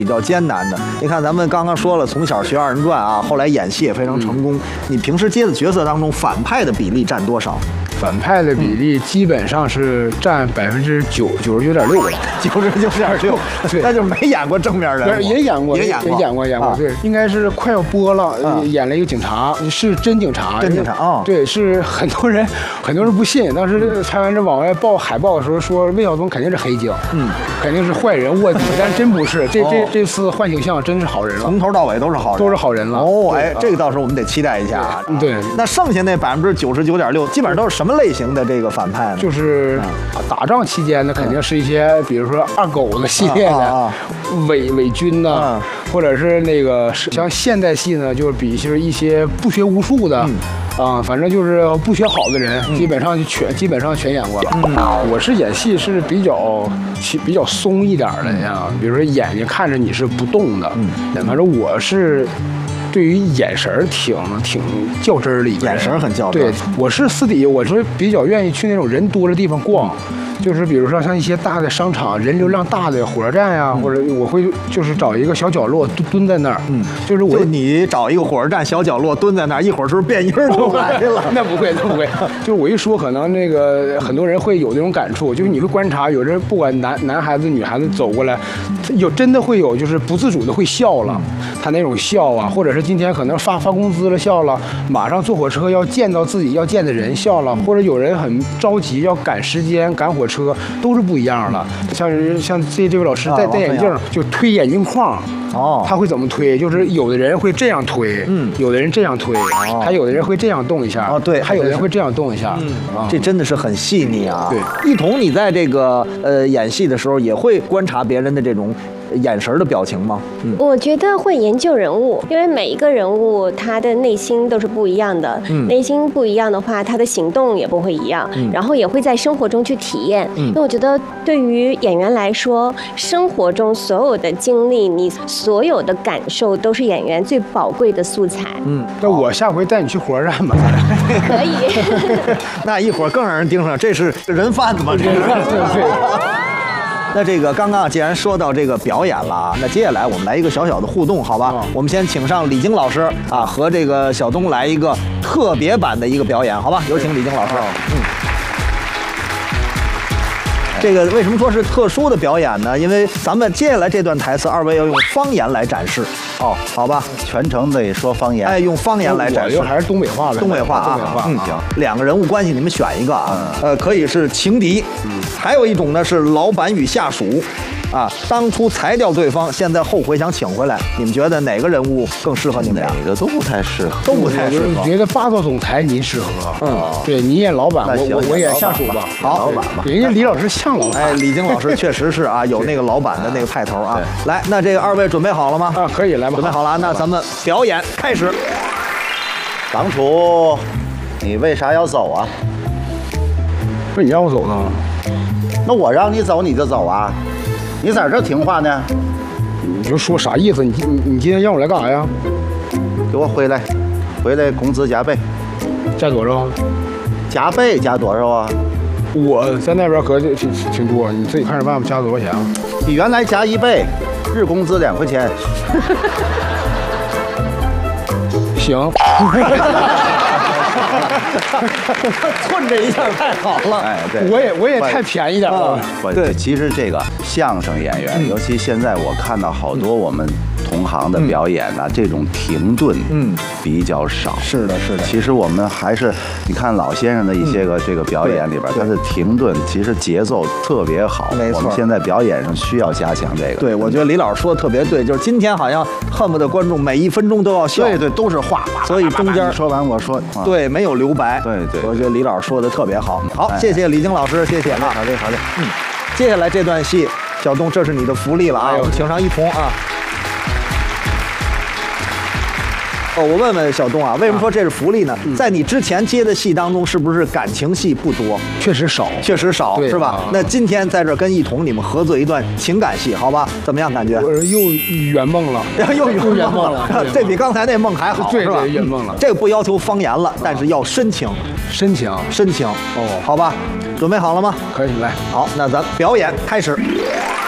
比较艰难的。你看，咱们刚刚说了，从小学二人转啊，后来演戏也非常成功。你平时接的角色当中，反派的比例占多少？ 反派的比例基本上是占99.6%了 ，99.6%，那就没演过正面人物， 也演过，对，应该是快要播了，演了一个警察，是真警察， 啊， 对，是很多人不信，当时拍完这往外报海报的时候说魏晓东肯定是黑警，肯定是坏人卧底，但真不是，这次换形象真是好人了， 从头到尾都是好人了。哦，哎，这个到时候我们得期待一下啊。 对， 那剩下那99.6%，基本上都是什么类型的这个反派呢？ 就是打仗期间呢，肯定是一些，比如说二狗子系列的，伪军呐，或者是那个像现代戏呢，就是一些不学无术的。反正就是不学好的人，基本上全演过了。我是演戏是比较松一点的呀，比如说眼睛看着你是不动的，反正我是对于眼神挺较真儿的， 眼神很较真。 对，我是私底我是比较愿意去那种人多的地方逛。就是比如说像一些大的商场，人流量大的火车站呀，或者我会就是找一个小角落蹲在那儿，就是你找一个火车站小角落蹲在那儿，一会儿是不是变音出来了？ 那不会，就是我一说，可能那个很多人会有那种感触，就是你会观察，有人不管男孩子女孩子走过来，真的会有就是不自主的会笑了，他那种笑啊，或者是今天可能发工资了笑了，马上坐火车要见到自己要见的人笑了，或者有人很着急要赶时间赶火车，都是不一样的。像这位老师戴眼镜就推眼镜框。他会怎么推？就是有的人会这样推，有的人这样推，还有的人会这样动一下， 对， 还有的人会这样动一下， 这真的是很细腻啊。 对， 一彤，你在这个演戏的时候也会观察别人的这种眼神的表情吗？ 我觉得会研究人物，因为每一个人物他的内心都是不一样的，内心不一样的话，他的行动也不会一样，然后也会在生活中去体验。因为我觉得对于演员来说，生活中所有的经历，你所有的感受都是演员最宝贵的素材。 那我下回带你去火车站吧。 可以。 那一会儿更让人盯上，这是人贩子吗？这是。那这个刚刚既然说到这个表演了啊，那接下来我们来一个小小的互动，好吧？我们先请上李菁老师啊，和这个小东来一个特别版的一个表演，好吧？有请李菁老师。这个为什么说是特殊的表演呢？因为咱们接下来这段台词，二位要用方言来展示。好吧， 全程得说方言。 哎，用方言来展示， 还是东北话的。 东北话啊， 行。 两个人物关系，你们选一个啊。可以是情敌，还有一种呢是老板与下属。当初裁掉对方，现在后悔想请回来，你们觉得哪个人物更适合你们俩？ 哪个都不太适合， 都不太适合。 我觉得霸道总裁您适合，对你演老板，我演下属吧。 好， 老板吧。 人家李老师像老板， 哎，李菁老师确实是啊，有那个老板的那个派头啊。来，那这个二位准备好了吗？ 可以来吧。 准备好了，那咱们表演开始。 当初你为啥要走啊？ 不是你让我走呢？ 那我让你走你就走啊？你在这听话呢？ 你就说啥意思？你今天让我来干啥呀？ 给我回来工资加倍。 加多少？ 加倍加多少啊？ 我在那边可挺多，你自己看着办吧。加多少钱啊？ 比原来加1倍，日工资2块钱。 行。 寸这一下太好了， 哎，对， 我也太便宜点了。 对，其实这个相声演员，尤其现在我看到好多我们同行的表演呢，这种停顿，比较少。 是的。 其实我们还是，你看老先生的一些个这个表演里边，他的停顿其实节奏特别好。 没错， 我们现在表演上需要加强这个。 对，我觉得李老师说的特别对，就是今天好像恨不得观众每1分钟都要笑。 对，都是话， 所以中间说完我说， 对，没有留白。 对， 我觉得李老师说的特别好。好，谢谢李菁老师，谢谢啊。 好嘞。 接下来这段戏，小东，这是你的福利了啊！请上一彤啊。我问问小东啊，为什么说这是福利呢？在你之前接的戏当中，是不是感情戏不多？ 确实少， 是吧？那今天在这跟一彤你们合作一段情感戏，好吧？怎么样感觉？ 我又圆梦了， 又圆梦了，这比刚才那梦还好，是吧？ 圆梦了。 这个不要求方言了，但是要深情。好吧，准备好了吗？ 可以，来。 好，那咱表演开始。